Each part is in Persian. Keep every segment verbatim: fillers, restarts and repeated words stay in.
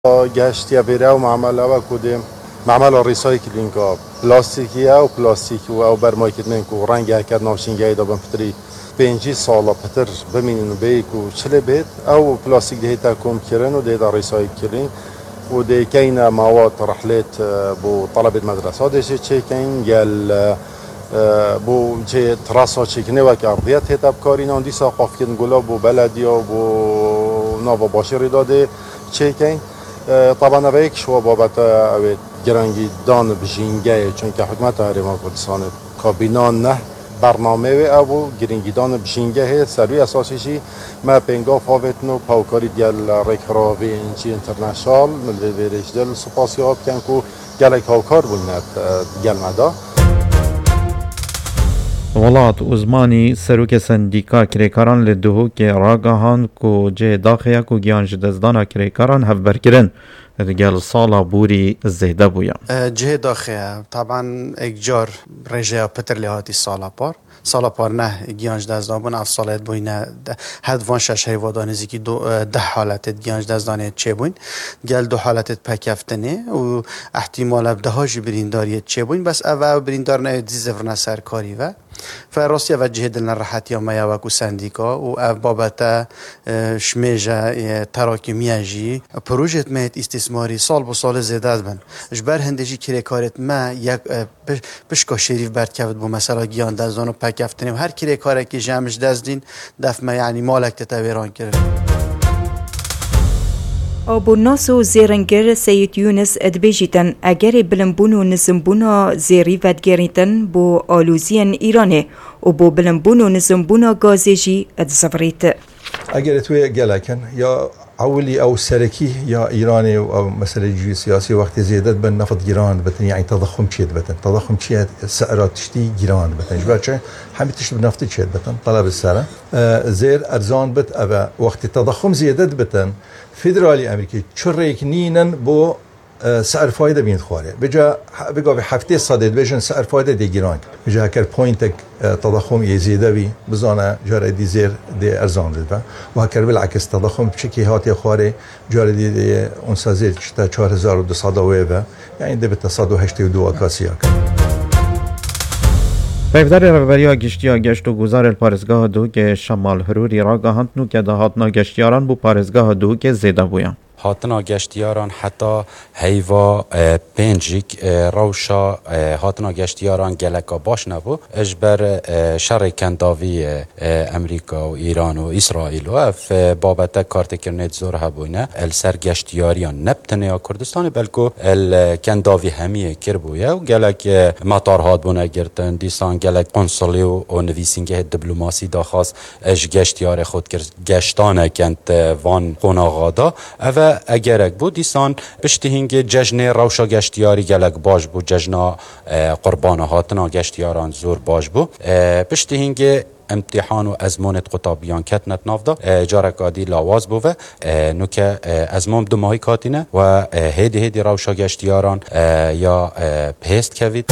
گشت یا بیره و معمل و کدیم معمل ریسایکلینگ ها پلاستیکی ها و پلاستیکی و برمایکت من کو رنگ هکر نامشینگی دابن پتری پنجی سالا پتر بمینن بیکو چله بید او پلاستیک دیتا کم کرن و دیتا ریسایکلینگ و دی کین مواد رحلت بو طلبة مدرسة دیشه چه کین گل بو چه تراسا چکنه و که ارضیت هتا بکاری ناندی ساقاف کن گلا بو بلدی و بو ناوا باشری داده چه کین طبعا اویک شو بابت اوید گرانگی دان بجینگه چون که حکمت هریما کردستان کابینان نه برنامه و او گرانگی دان بجینگه هست سروی اساسیشی ما پنگا فاوتنو پاوکاری دیال ریکراوی انچی انترنشال ملوی ویریش دل سپاسی آب کن که گلک هاوکار بولند گل مدا ولات عثمانی سروک سندیکا کریکاران لدهو که راگهان کو جه داخیا کو گیانج دزدانا کریکاران هف برگرن رجال صالة بوري الزهدة بويا جه داخیا طبعا اجار رجع پتر لهاتی الصالة بار صالة بار نه گیانج دزدان بون اف صالة بوینه هد وان شش هیوادان نزدیکی دو ده حالت گیانج دزدانه چه بوین گل دو حالت پکفتنه و احتمال ده هاج برینداری چه بوین بس او بریندار نه دیزفرنا سرکاری و فراستی و جهد الراحت یا مایا و کو سندیکا و بابت شمیجه تراکمیجی پروژه مهت استثماری سال به سال زیاد بن اجبر هندجی کری کارت ما یک پشکا شریف برد کفت بو مثلا گیان دزدان و پکفتنیم هر کری کاری که جمعش دزدین دفع ما یعنی مالک تتویران کرد ابو ناسو زیرنگر سید یونس ادبیجیتن اگر بلنبون و نزنبونا زیری ودگریتن بو آلوزین ایرانه و بو بلنبون و نزنبونا گازیجی ادزفریت اگر توی گلکن یا اولی او سرکی یا ایرانی او مسئله جوی سیاسی وقتی زیادت بن نفط گیران بتن یعنی تضخم چید بتن تضخم چید سعرات تشتی گیران بتن جبرچه همه تشت بنفط چید بتن طلب السعر زیر ارزان بت او وقتی تضخم زیادت بتن فدرالی امریکی چرک نینن بو سعر فایده بین خواره بجا بگا به هفته صادد بجن سعر فایده دی گیران بجا هکر پوینتک تضخم یزیده بی بزانه جاره دی زیر دی ارزان دید و هکر بالعکس تضخم بشکی هاتی خواره جاره دی دی اونسا زیر چتا چهار هزار و دوصد و یعنی دی بتا صد و هشت و دو اکاسی هکر پیفدار رهبری گشتیا گشت و گزار پارزگاه دو که شمال هروری را گهاند نو که دهاتنا گشتیاران بو پارزگاه دو که زیده بویان هاتنا گشتیاران حتی هیوا پنجیک روشا هاتنا گشتیاران گلکا باش نبو اجبر شر کنداوی امریکا و ایران و اسرائیل و اف بابت کارت کرنت زور هبوینه السر گشتیاریان نبتنه یا کردستان بلکو الکنداوی همیه کربویه و گلک مطار هات بونه گرتن دیسان گلک قنصلی و نویسینگه دیپلماسی داخواست اج گشتیار خود کرد گشتانه کند وان قناغادا و اگرک بود دیسان پشت هنگ جشن روشا گشتیاری گلک باش بود جشن قربان هاتنا گشتیاران زور باش بود پشت هنگ امتحان و ازمونت قطابیان کتنت نافده جارک آدی لاواز بوه نو که ازمون دو ماهی کاتینه و هیدی هیدی روشا گشتیاران یا پیست کوید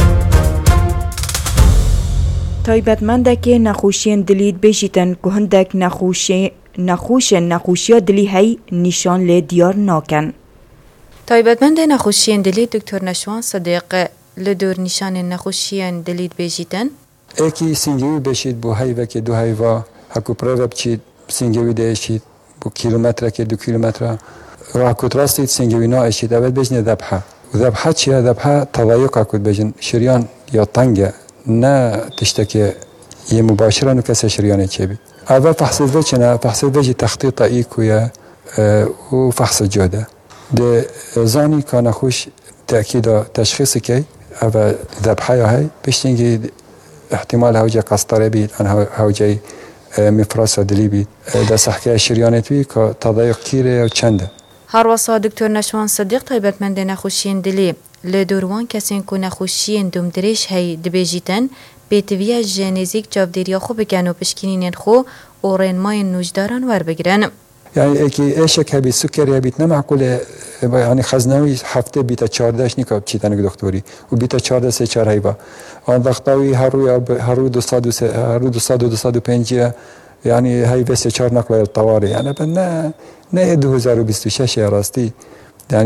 تایبەتمەندێک نەخۆشیên dilî dibêjîtin ku hindek nexûşê nexûşên nexûşiya dilî hey nîşan lê diyar nakin. تایبەتمەندên nexûşiyên dilî Doktor Neşwan Sedîq li dor nîşanên nexûşiyên dilî dibêjîtin? Ekî singewî beşît bû heyvekê du heyva heku pireve biçît singewî de-eşît bû kîlometrekê du kîlometre rakût rastî singewî naeşît ev bêjne debhe. Debhe çi ye debhe tevayuka ku dibêjin şiryan ya teng e نه تشتكي هي مباشرة نكسر شريانة كبي. هذا فحص الوجه فحص الوجه تخطيط إيكويا اه وفحص الجودة. ده زاني كان خوش تأكيد تشخيص كي هذا ذبحية هاي بيشتنجي احتمال هوجة قسطرة بيت أنا هوجة مفرس دلي بيت ده صحكي شريانة بي كتضايق كيرة وشنده. هروسا دكتور نشوان صديق تایبەتمەندێ نەخۆشیên dilê li dorwan kesên ku nexûşiyên domdirêj hey dibêjîtin pêtiviya ji nêzik çavdêriya xwe bikin û piştgirînên xwe û rênmayên nûjdaran werbigirin. يعني اكي ايشك هبي سكري بيت معقول يعني خزنوي هفته بيتا چهارده نيكا بچيتن دكتوري وبيتا چهارده سه چهار هيبا ان دختاوي هرو هرو دوصد هرو دوصد دوصد و پنج يعني هاي بس چهار نقل الطوارئ يعني بنا نه دو هزار و بیست و شش راستی